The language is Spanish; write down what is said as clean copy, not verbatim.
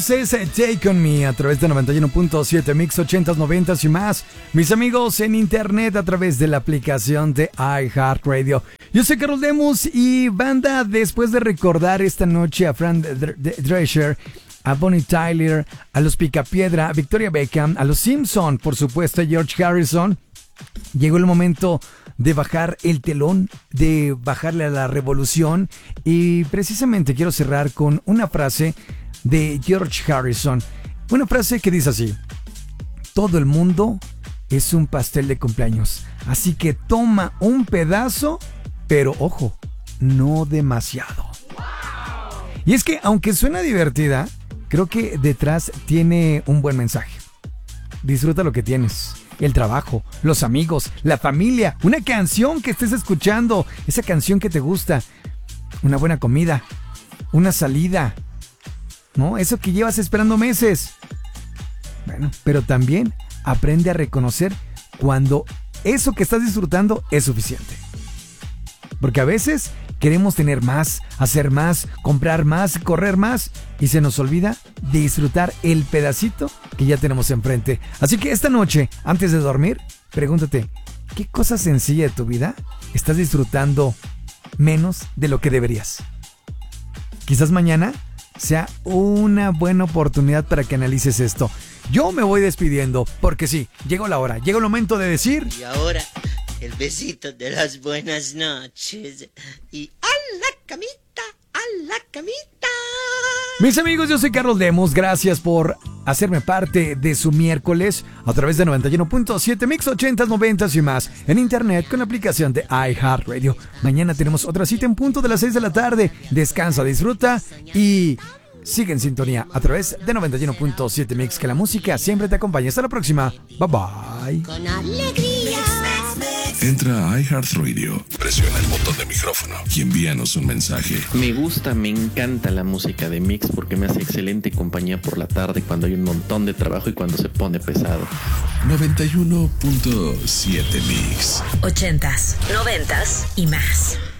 Es Take On Me a través de 91.7 Mix 80s, 90s y más. Mis amigos en internet a través de la aplicación de iHeartRadio. Yo soy Carlos Lemus y banda, después de recordar esta noche a Fran Drescher, a Bonnie Tyler, a los Picapiedra, a Victoria Beckham, a los Simpson, por supuesto a George Harrison, llegó el momento de bajar el telón, de bajarle a la revolución. Y precisamente quiero cerrar con una frase de George Harrison. Una frase que dice así: todo el mundo es un pastel de cumpleaños, así que toma un pedazo, pero ojo, no demasiado. Y es que aunque suena divertida, creo que detrás tiene un buen mensaje. Disfruta lo que tienes: el trabajo, los amigos, la familia, una canción que estés escuchando, esa canción que te gusta, una buena comida, una salida, ¿no? Eso que llevas esperando meses. Bueno, pero también aprende a reconocer cuando eso que estás disfrutando es suficiente. Porque a veces queremos tener más, hacer más, comprar más, correr más, y se nos olvida de disfrutar el pedacito que ya tenemos enfrente. Así que esta noche, antes de dormir, pregúntate: ¿qué cosa sencilla de tu vida estás disfrutando menos de lo que deberías? Quizás mañana sea una buena oportunidad para que analices esto. Yo me voy despidiendo porque sí, llegó la hora, llegó el momento de decir... Y ahora, el besito de las buenas noches. Y a la camita, a la camita. Mis amigos, yo soy Carlos Lemus. Gracias por hacerme parte de su miércoles a través de 91.7 Mix 80s, 90s y más en internet con la aplicación de iHeartRadio. Mañana tenemos otra cita en punto de las 6 de la tarde. Descansa, disfruta y sigue en sintonía a través de 91.7 Mix, que la música siempre te acompaña. Hasta la próxima. Bye bye. Con alegría. Entra a iHeartRadio, presiona el botón de micrófono y envíanos un mensaje. Me gusta, me encanta la música de Mix porque me hace excelente compañía por la tarde cuando hay un montón de trabajo y cuando se pone pesado. 91.7 Mix. 80s, 90s y más.